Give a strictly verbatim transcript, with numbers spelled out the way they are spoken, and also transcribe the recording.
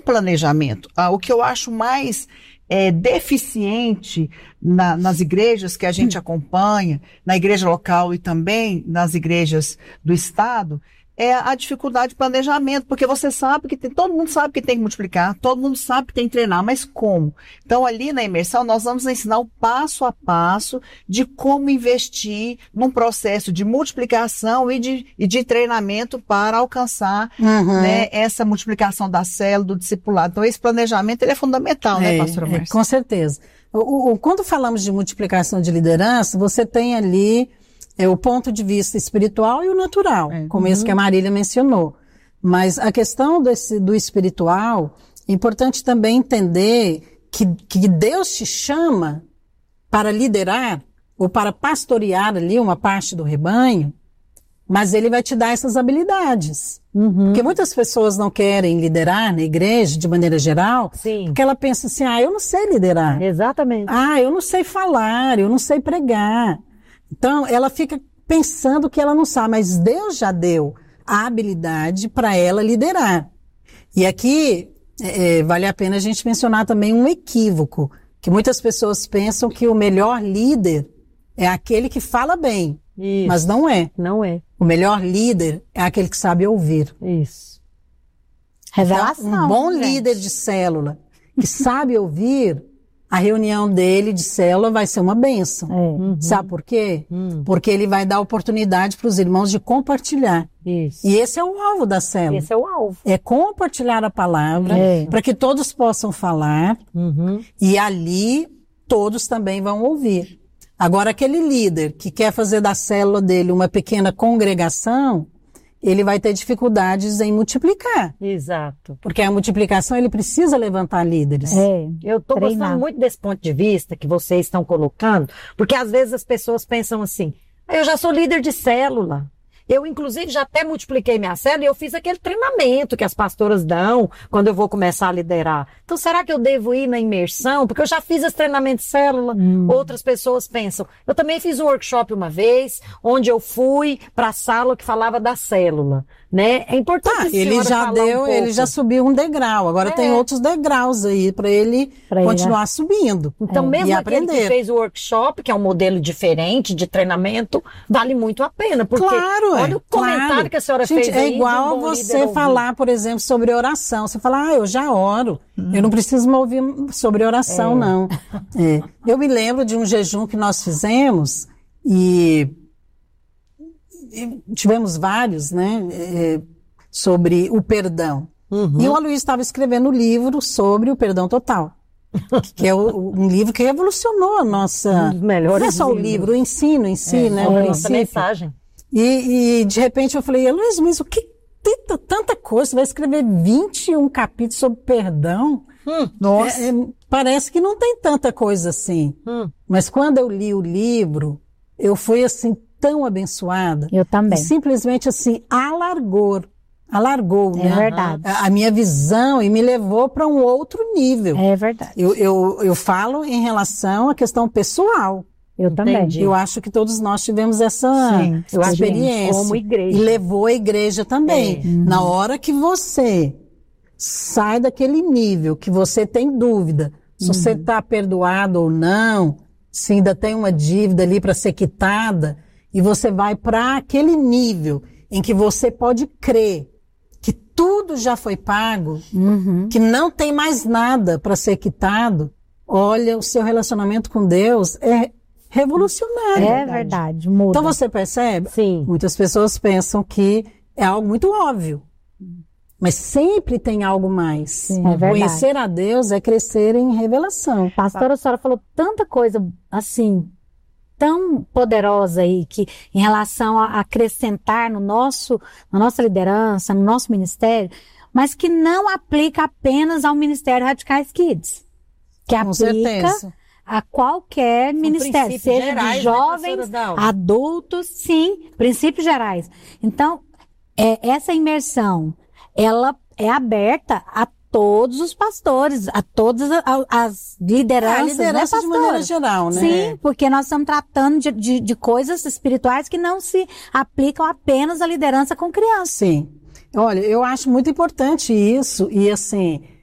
planejamento. Ah, o que eu acho mais é, deficiente na, nas igrejas que a gente hum. acompanha, na igreja local e também nas igrejas do Estado, é a dificuldade de planejamento, porque você sabe que tem, todo mundo sabe que tem que multiplicar, todo mundo sabe que tem que treinar, mas como? Então, ali na imersão, nós vamos ensinar o passo a passo de como investir num processo de multiplicação e de, e de treinamento para alcançar uhum. né, essa multiplicação da célula, do discipulado. Então, esse planejamento ele é fundamental, é, né, pastora Márcia? É, com certeza. O, o, quando falamos de multiplicação de liderança, você tem ali é o ponto de vista espiritual e o natural, é. como uhum. esse que a Marília mencionou. Mas a questão desse, do espiritual, é importante também entender que, que Deus te chama para liderar ou para pastorear ali uma parte do rebanho, mas Ele vai te dar essas habilidades. Uhum. Porque muitas pessoas não querem liderar na igreja, de maneira geral, Sim. porque ela pensa assim, ah, eu não sei liderar. Exatamente. Ah, eu não sei falar, eu não sei pregar. Então, ela fica pensando que ela não sabe, mas Deus já deu a habilidade para ela liderar. E aqui, é, vale a pena a gente mencionar também um equívoco, que muitas pessoas pensam que o melhor líder é aquele que fala bem, Isso. mas não é. Não é. O melhor líder é aquele que sabe ouvir. Isso. Revelação. Então, um bom gente. líder de célula que sabe ouvir, a reunião dele de célula vai ser uma bênção. É. Uhum. Sabe por quê? Uhum. Porque ele vai dar oportunidade para os irmãos de compartilhar. Isso. E esse é o alvo da célula. Esse é o alvo. É compartilhar a palavra é. para que todos possam falar uhum. e ali todos também vão ouvir. Agora, aquele líder que quer fazer da célula dele uma pequena congregação, ele vai ter dificuldades em multiplicar. Exato. Porque a multiplicação, ele precisa levantar líderes. É, eu estou gostando muito desse ponto de vista que vocês estão colocando, porque às vezes as pessoas pensam assim, eu já sou líder de célula. Eu, inclusive, já até multipliquei minha célula e eu fiz aquele treinamento que as pastoras dão quando eu vou começar a liderar. Então, será que eu devo ir na imersão? Porque eu já fiz esse treinamento de célula. Hum. Outras pessoas pensam. Eu também fiz um workshop uma vez, onde eu fui para a sala que falava da célula. Né? É importante ah, a ele já deu, um ele já subiu um degrau. Agora é. tem outros degraus aí para ele pra continuar ele, né? subindo. Então, é. mesmo e aquele aprender. que fez o workshop, que é um modelo diferente de treinamento, vale muito a pena. Porque claro, olha o comentário claro. que a senhora Gente, fez é aí. É igual um você falar, por exemplo, sobre oração. Você fala, ah, eu já oro. Hum. Eu não preciso me ouvir sobre oração, é. não. É. Eu me lembro de um jejum que nós fizemos e, e tivemos vários, né? É, sobre o perdão. Uhum. E o Aloysio estava escrevendo um livro sobre o perdão total. Que é o, um livro que revolucionou a nossa... Um dos melhores não é só livros. o livro, o ensino em si, é, né? É, o a nossa mensagem. E, e de repente eu falei, Aloysio, mas o que tanta, tanta coisa? Você vai escrever vinte e um capítulos sobre perdão? Hum, nossa. É, é, parece que não tem tanta coisa assim. Hum. Mas quando eu li o livro, eu fui assim tão abençoada. Eu também. E simplesmente assim, alargou. Alargou, é né? verdade. A, a minha visão e me levou para um outro nível. É verdade. Eu, eu, eu falo em relação à questão pessoal. Eu também. Entendi. Eu acho que todos nós tivemos essa Sim, eu experiência. Como igreja. E levou a igreja também. É. Na hora que você sai daquele nível, que você tem dúvida, se uhum. você está perdoado ou não, se ainda tem uma dívida ali para ser quitada, e você vai para aquele nível em que você pode crer que tudo já foi pago, uhum. que não tem mais nada para ser quitado, olha, o seu relacionamento com Deus é revolucionário. É verdade, muda. Então você percebe? Sim. Muitas pessoas pensam que é algo muito óbvio, mas sempre tem algo mais. Sim, é verdade. Conhecer a Deus é crescer em revelação. Pastora, a senhora falou tanta coisa assim, tão poderosa aí, que em relação a acrescentar no nosso, na nossa liderança, no nosso ministério, mas que não aplica apenas ao Ministério Radicais Kids, que Com aplica certeza. a qualquer São ministério, seja gerais, de jovens, né, adultos, sim, princípios gerais. Então, é, essa imersão, ela é aberta a todos os pastores, a todas as, as lideranças, é, a liderança né, de maneira geral, né? Sim, porque nós estamos tratando de, de, de coisas espirituais que não se aplicam apenas à liderança com crianças. Sim. Olha, eu acho muito importante isso, e assim,